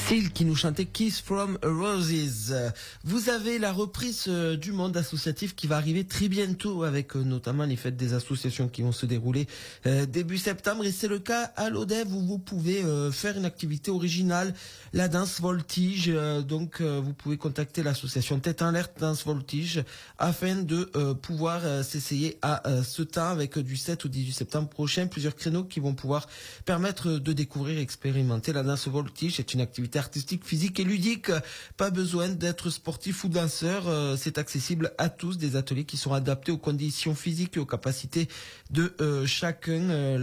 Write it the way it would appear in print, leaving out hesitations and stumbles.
Seal qui nous chantait Kiss from a Roses. Vous avez la reprise du monde associatif qui va arriver très bientôt avec notamment les fêtes des associations qui vont se dérouler début septembre, et c'est le cas à l'ODEV où vous pouvez faire une activité originale, la danse voltige. Donc vous pouvez contacter l'association Tête en l'air danse voltige afin de pouvoir s'essayer à ce temps avec du 7 au 18 septembre prochain. Plusieurs créneaux qui vont pouvoir permettre de découvrir et expérimenter la danse voltige. C'est une activité artistique, physique et ludique. Pas besoin d'être sportif ou danseur. C'est accessible à tous. Des ateliers qui sont adaptés aux conditions physiques et aux capacités de chacun.